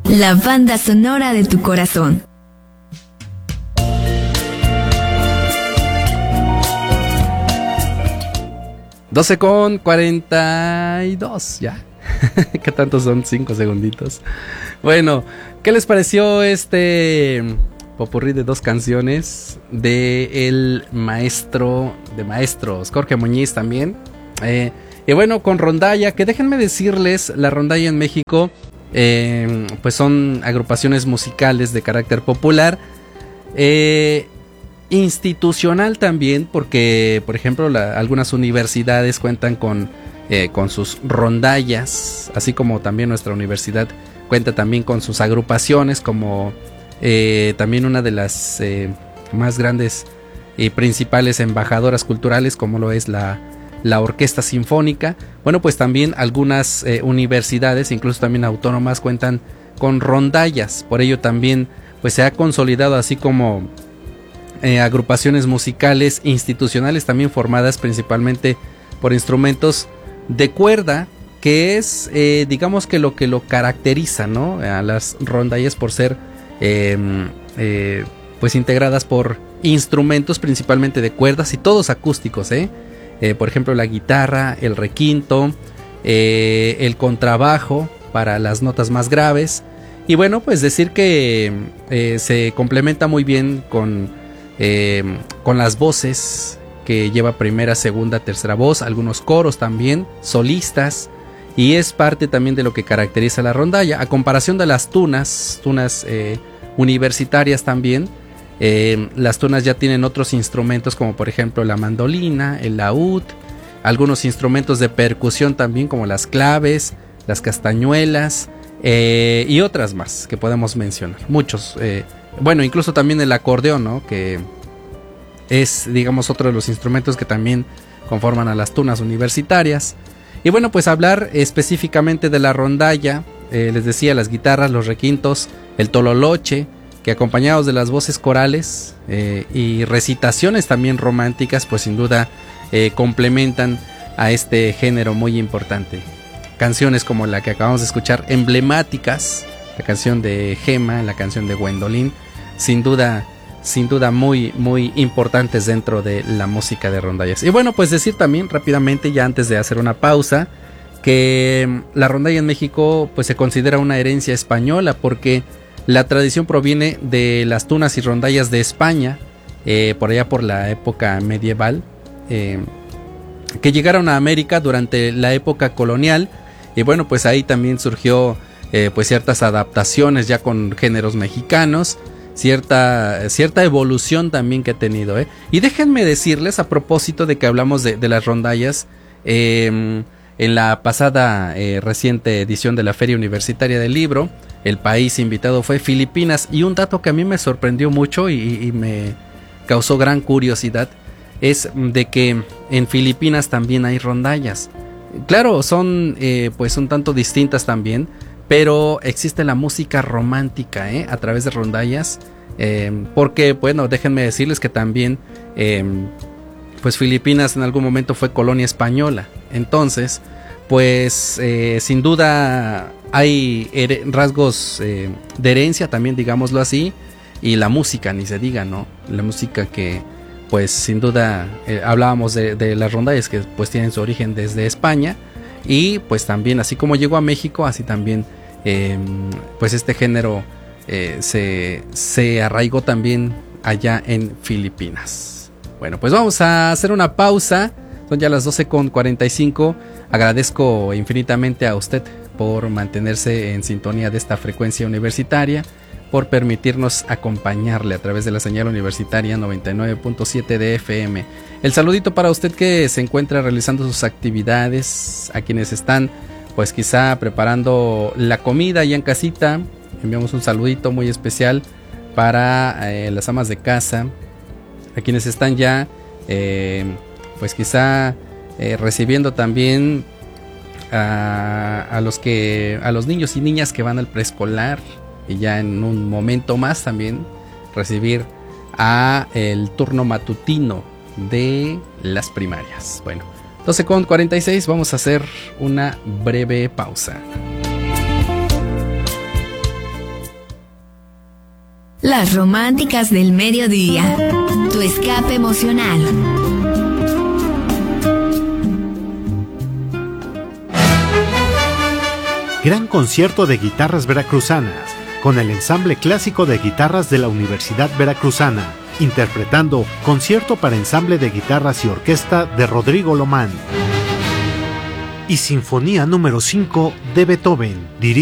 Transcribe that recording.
La banda sonora de tu corazón. (12:42) ya. ¿Qué tantos son? 5 segunditos. Bueno, ¿qué les pareció este popurrí de 2 canciones de el maestro de maestros, Jorge Muñiz también? Y bueno, con rondalla, que déjenme decirles, la rondalla en México, pues son agrupaciones musicales de carácter popular, institucional también, porque por ejemplo algunas universidades cuentan con sus rondallas, así como también nuestra universidad cuenta también con sus agrupaciones, como también una de las más grandes y principales embajadoras culturales, como lo es la Orquesta Sinfónica. Bueno, pues también algunas universidades, incluso también autónomas, cuentan con rondallas. Por ello también pues se ha consolidado así como agrupaciones musicales institucionales, también formadas principalmente por instrumentos de cuerda, que es digamos que lo caracteriza, ¿no?, a las rondallas, por ser pues integradas por instrumentos principalmente de cuerdas y todos acústicos, por ejemplo la guitarra, el requinto, el contrabajo para las notas más graves. Y bueno, pues decir que se complementa muy bien con las voces, que lleva primera, segunda, tercera voz, algunos coros también, solistas, y es parte también de lo que caracteriza la rondalla, a comparación de las tunas universitarias también. Las tunas ya tienen otros instrumentos, como por ejemplo la mandolina, el laúd, algunos instrumentos de percusión también, como las claves, las castañuelas, y otras más que podemos mencionar, muchos, bueno, incluso también el acordeón, ¿no?, que es, digamos, otro de los instrumentos que también conforman a las tunas universitarias. Y bueno, pues hablar específicamente de la rondalla, les decía, las guitarras, los requintos, el tololoche, que acompañados de las voces corales y recitaciones también románticas, pues sin duda complementan a este género muy importante. Canciones como la que acabamos de escuchar, emblemáticas, la canción de Gema, la canción de Gwendolyn, sin duda muy, muy importantes dentro de la música de rondallas. Y bueno, pues decir también rápidamente, ya antes de hacer una pausa, que la rondalla en México pues se considera una herencia española, porque la tradición proviene de las tunas y rondallas de España, por allá por la época medieval, que llegaron a América durante la época colonial. Y bueno, pues ahí también surgió pues ciertas adaptaciones ya con géneros mexicanos, cierta evolución también que ha tenido, Y déjenme decirles, a propósito de que hablamos de las rondallas, en la pasada reciente edición de la Feria Universitaria del Libro, el país invitado fue Filipinas, y un dato que a mí me sorprendió mucho y me causó gran curiosidad es de que en Filipinas también hay rondallas. Claro, son pues un tanto distintas también, pero existe la música romántica a través de rondallas, porque bueno, déjenme decirles que también pues Filipinas en algún momento fue colonia española. Entonces pues sin duda hay rasgos de herencia también, digámoslo así, y la música ni se diga, ¿no? La música que pues sin duda hablábamos de las rondallas, que pues tienen su origen desde España, y pues también así como llegó a México, así también pues este género se arraigó también allá en Filipinas. Bueno, pues vamos a hacer una pausa, son ya las 12:45. Agradezco infinitamente a usted por mantenerse en sintonía de esta frecuencia universitaria, por permitirnos acompañarle a través de la señal universitaria 99.7 de FM. El saludito para usted que se encuentra realizando sus actividades, a quienes están pues quizá preparando la comida ya en casita. Enviamos un saludito muy especial para las amas de casa, a quienes están ya pues quizá recibiendo también a los niños y niñas que van al preescolar, y ya en un momento más también recibir a el turno matutino de las primarias. Bueno, 12:46, vamos a hacer una breve pausa. Las románticas del mediodía. Tu escape emocional. Gran concierto de guitarras veracruzanas, con el ensamble clásico de guitarras de la Universidad Veracruzana, interpretando Concierto para ensamble de guitarras y orquesta de Rodrigo Lomán y Sinfonía número 5 de Beethoven,